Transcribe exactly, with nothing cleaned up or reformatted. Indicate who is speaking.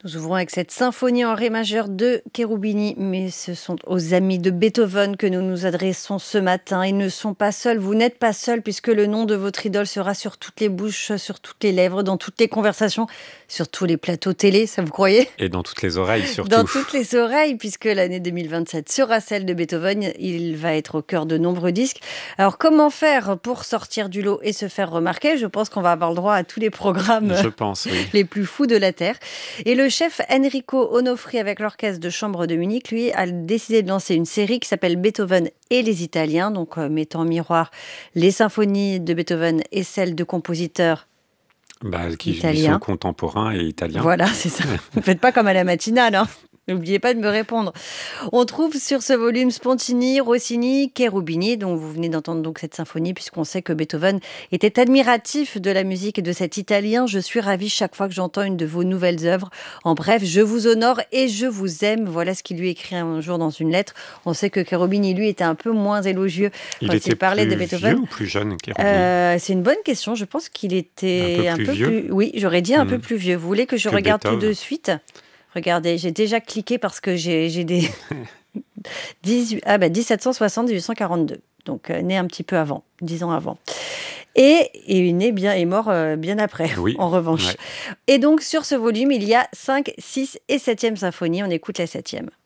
Speaker 1: Nous ouvrons avec cette symphonie en ré majeur de Cherubini, mais ce sont aux amis de Beethoven que nous nous adressons ce matin. Ils ne sont pas seuls, vous n'êtes pas seuls, puisque le nom de votre idole sera sur toutes les bouches, sur toutes les lèvres, dans toutes les conversations, sur tous les plateaux télé, ça vous croyez ?
Speaker 2: Et dans toutes les oreilles surtout.
Speaker 1: Dans toutes les oreilles, puisque l'année deux mille vingt-sept sera celle de Beethoven. Il va être au cœur de nombreux disques. Alors comment faire pour sortir du lot et se faire remarquer ? Je pense qu'on va avoir le droit à tous les programmes
Speaker 2: Je pense, oui.
Speaker 1: les plus fous de la Terre. Et le chef Enrico Onofri, avec l'orchestre de chambre de Munich, lui, a décidé de lancer une série qui s'appelle Beethoven et les Italiens, donc euh, mettant en miroir les symphonies de Beethoven et celles de compositeurs
Speaker 2: Bah, qui lui
Speaker 1: italiens.
Speaker 2: sont contemporains et italiens.
Speaker 1: Voilà, c'est ça. Ne faites pas comme à la matinale, hein. N'oubliez pas de me répondre. On trouve sur ce volume Spontini, Rossini, Cherubini, dont vous venez d'entendre donc cette symphonie, puisqu'on sait que Beethoven était admiratif de la musique et de cet italien. Je suis ravie chaque fois que j'entends une de vos nouvelles œuvres. En bref, je vous honore et je vous aime. Voilà ce qu'il lui écrit un jour dans une lettre. On sait que Cherubini, lui, était un peu moins élogieux
Speaker 2: Il
Speaker 1: quand
Speaker 2: était
Speaker 1: il parlait
Speaker 2: plus
Speaker 1: de Beethoven.
Speaker 2: vieux ou plus jeune, Cherubini
Speaker 1: Euh, c'est une bonne question. Je pense qu'il était
Speaker 2: Un peu plus vieux
Speaker 1: plus... Oui, j'aurais dit un
Speaker 2: Mmh.
Speaker 1: peu plus vieux. Vous voulez que je
Speaker 2: Que
Speaker 1: regarde tout
Speaker 2: Beethoven.
Speaker 1: de suite ? Regardez, j'ai déjà cliqué parce que j'ai, j'ai des... dix-huit ah bah dix-sept cent soixante à dix-huit cent quarante-deux. Donc, euh, né un petit peu avant, dix ans avant. Et, et il est né bien et mort euh, bien après,
Speaker 2: Oui,
Speaker 1: en revanche.
Speaker 2: ouais.
Speaker 1: Et donc, sur ce volume, il y a cinq, six et septième symphonie. On écoute la septième.